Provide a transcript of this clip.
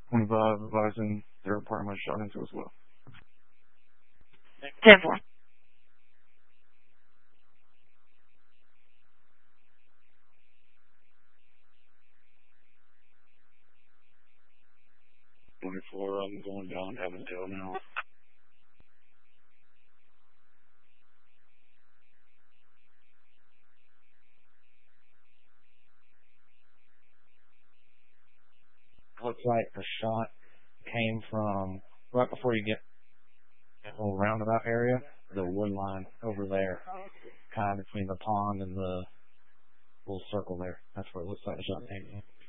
25 advising their apartment shot into as well. 10-4. I'm going down Avondale now. Looks like the shot came from right before you get that little roundabout area, the wood line over there, kind of between the pond and the little circle there. That's where it looks like the shot came from.